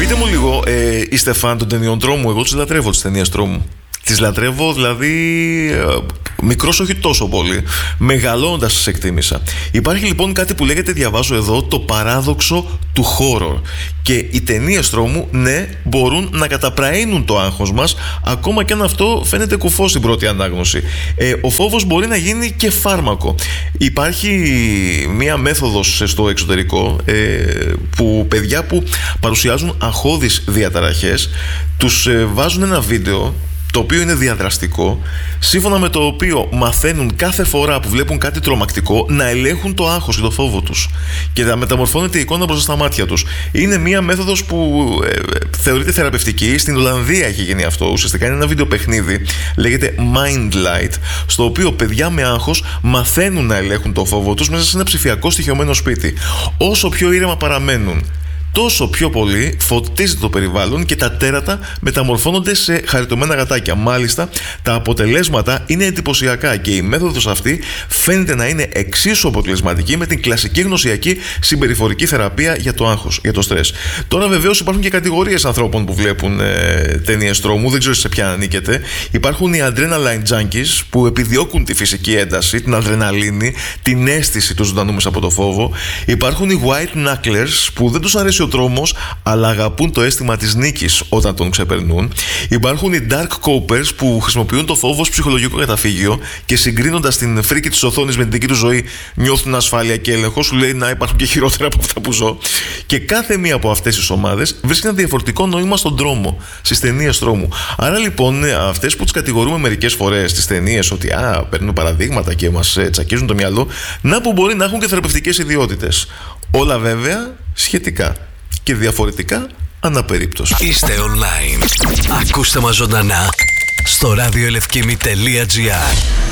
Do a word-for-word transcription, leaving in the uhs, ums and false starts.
Πείτε μου λίγο, ε, η Στεφάν των ταινιών τρόμου, εγώ τις λατρεύω τις ταινίες τρόμου. Τις λατρεύω, δηλαδή, ε, μικρός όχι τόσο πολύ, μεγαλώνοντας τις εκτίμησα. Υπάρχει λοιπόν κάτι που λέγεται, διαβάζω εδώ, το παράδοξο του horror. Και οι ταινίες τρόμου, ναι, μπορούν να καταπραίνουν το άγχος μας, ακόμα και αν αυτό φαίνεται κουφό στην πρώτη ανάγνωση. Ε, ο φόβος μπορεί να γίνει και φάρμακο. Υπάρχει μία μέθοδος στο εξωτερικό, ε, που παιδιά που παρουσιάζουν αγχώδεις διαταραχές, τους ε, βάζουν ένα βίντεο, το οποίο είναι διαδραστικό, σύμφωνα με το οποίο μαθαίνουν κάθε φορά που βλέπουν κάτι τρομακτικό να ελέγχουν το άγχος και το φόβο τους και να μεταμορφώνεται η εικόνα μπροστά στα μάτια τους. Είναι μία μέθοδος που ε, θεωρείται θεραπευτική. Στην Ολλανδία έχει γίνει αυτό. Ουσιαστικά είναι ένα βίντεο παιχνίδι, λέγεται Mind Light, στο οποίο παιδιά με άγχος μαθαίνουν να ελέγχουν το φόβο τους μέσα σε ένα ψηφιακό στοιχειωμένο σπίτι. Όσο πιο ήρεμα παραμένουν, τόσο πιο πολύ φωτίζεται το περιβάλλον και τα τέρατα μεταμορφώνονται σε χαριτωμένα γατάκια. Μάλιστα, τα αποτελέσματα είναι εντυπωσιακά και η μέθοδος αυτή φαίνεται να είναι εξίσου αποτελεσματική με την κλασική γνωσιακή συμπεριφορική θεραπεία για το άγχος, για το στρες. Τώρα, βεβαίως, υπάρχουν και κατηγορίες ανθρώπων που βλέπουν ε, ταινίες τρόμου, δεν ξέρω σε ποια ανήκετε. Υπάρχουν οι adrenaline junkies που επιδιώκουν τη φυσική ένταση, την αδρεναλίνη, την αίσθηση του ζωντανού μέσα από το φόβο. Υπάρχουν οι white knucklers που δεν τους αρέσει ο τρόμος, αλλά αγαπούν το αίσθημα της νίκης όταν τον ξεπερνούν. Υπάρχουν οι dark copers που χρησιμοποιούν το φόβο ως ψυχολογικό καταφύγιο και συγκρίνοντας την φρίκη της οθόνης με την δική του ζωή νιώθουν ασφάλεια και έλεγχο. Σου λέει να υπάρχουν και χειρότερα από αυτά που ζω. Και κάθε μία από αυτές τις ομάδες βρίσκει ένα διαφορετικό νόημα στον τρόμο, στις ταινίες τρόμου. Άρα λοιπόν, αυτές που τις κατηγορούμε μερικές φορές στις ταινίες ότι α, παίρνουν παραδείγματα και μας ε, τσακίζουν το μυαλό, να που μπορεί να έχουν και θεραπευτικές ιδιότητες. Όλα βέβαια σχετικά και διαφορετικά αναπερίπτωση. Είστε online. Ακούστε μας ζωντανά στο ραδιοελευκήμη τελεία τζι άρ.